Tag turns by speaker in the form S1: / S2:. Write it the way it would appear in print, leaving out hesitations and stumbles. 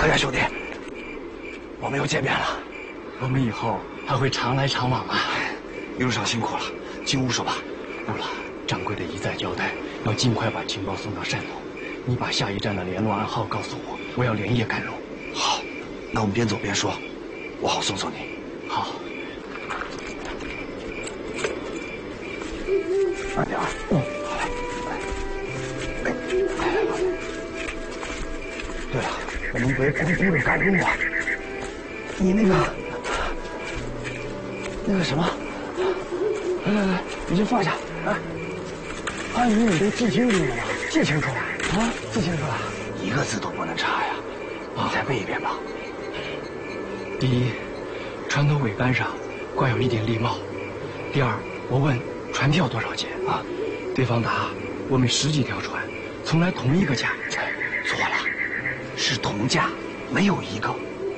S1: 德元兄弟，我们又见面了。
S2: 我们以后还会常来常往啊。
S1: 一路上辛苦了，进屋说吧。
S2: 不了，掌柜的一再交代，要尽快把情报送到汕头。你把下一站的联络暗号告诉我，我要连夜赶路。
S1: 好，那我们边走边说，我好送送你。
S2: 好。
S1: 慢点啊。对了，我们别咕咕的赶路啊！你那个什么，来，你先放下。阿姨，你都记清楚了吗？记清楚了啊，记清楚了，一个字都不能差呀！你再背一遍吧。
S2: 第一，船头尾杆上挂有一点礼帽。第二，我问船票多少钱啊？对方答我们10几条船，从来同一个价。
S1: 错了，是同价，没有一个。